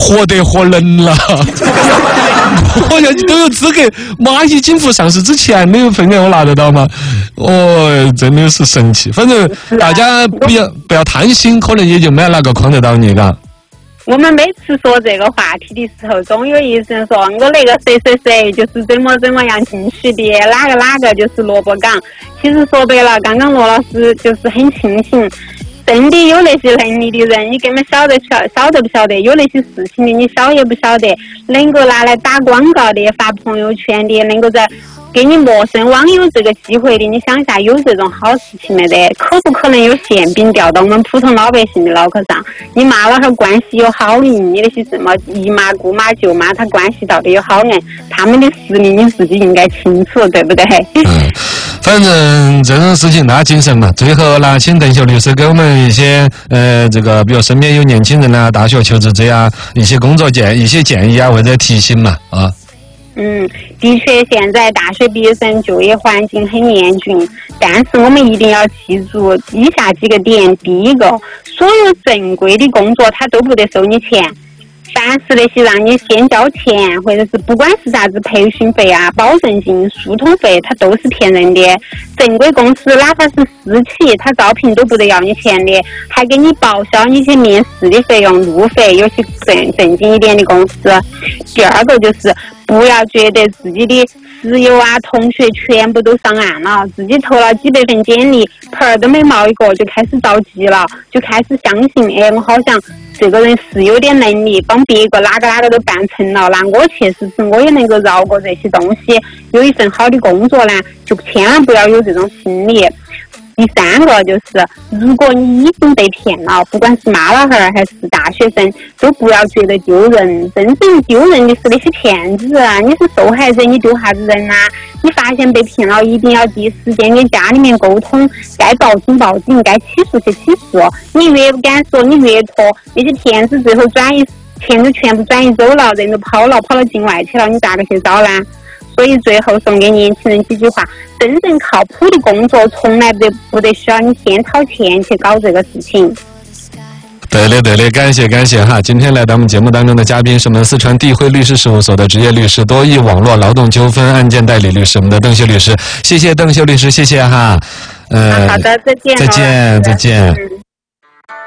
活得活人了。我要都有资格，蚂蚁金服上市之前的份额我拿得到吗？哦，真的是神奇。反正大家不要贪心，可能也就没有哪个诓得到你了。 我们每次说这个话题的时候，总有一人说我那个谁就是怎么样进去的，哪个就是萝卜岗。其实说白了，刚刚罗老师就是很庆幸，真的有那些能力的人，你根本晓得不晓得？有那些事情的，你晓也不晓得，能够拿来打广告的、发朋友圈的，能够在给你陌生网友这个机会的，你想一下，有这种好事情没得？可不可能有馅饼掉到我们普通老百姓的脑壳上？你骂了他关系有好硬，你那些什么姨妈、姑妈、舅妈，他关系到底有好硬？他们的实力你自己应该清楚，对不对？ 反正这种事情大家谨慎嘛。最后呢，请邓秀律师给我们一些这个，比如身边有年轻人啊、大学求职者啊，一些一些建议啊，或者提醒嘛啊。 的确，现在大学毕业生就业环境很严峻，但是我们一定要记住以下几个点。第一个，所有正规的工作它都不得收你钱，凡是那些让你先交钱，或者是不管是啥子培训费啊、保证金、疏通费，它都是骗人的。正规公司哪怕是私企，它招聘都不得要你钱的，还给你报销你去面试的费用、路费，尤其正经一点的公司。第二个就是不要觉得自己的室友啊、同学全部都上岸了，自己投了几百份简历，盆儿都没冒一个，就开始着急了，就开始相信，我好像这个人是有点能力，帮别个哪个都办成了，那我确实是我也能够绕过这些东西，有一份好的工作呢，就千万不要有这种心理。第三个就是，如果你已经被骗了，不管是妈老汉儿还是大学生，都不要觉得丢人。真正丢人的是那些骗子啊！你是受害者，你丢啥子人啊？你发现被骗了，一定要第一时间跟家里面沟通，该报警报警，该起诉去起诉。你越不敢说，你越拖，那些骗子最后钱都全部转移走了，人都跑到境外去了，你咋个去找呢？所以最后送给年轻人几句话：真正靠谱的工作，从来不得需要你先掏钱去搞这个事情。 对的，感谢哈！今天来到我们节目当中的嘉宾是我们四川地汇律师事务所的职业律师、多益网络劳动纠纷案件代理律师，我们的邓秀律师。谢谢邓秀律师，谢谢哈。 好的，再见。 再见。